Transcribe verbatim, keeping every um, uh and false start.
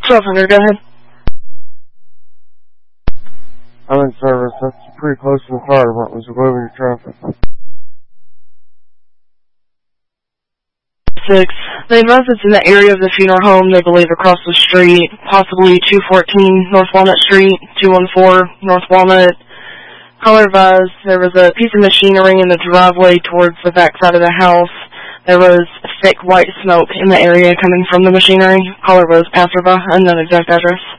twelve hundred, go ahead. I'm in service. That's pretty close to the fire department, so go over your traffic. Six. They advise it's in the area of the funeral home, they believe across the street, possibly two fourteen North Walnut Street, two one four North Walnut. Caller advised there was a piece of machinery in the driveway towards the back side of the house. There was thick white smoke in the area coming from the machinery. Caller was passerby, unknown exact address.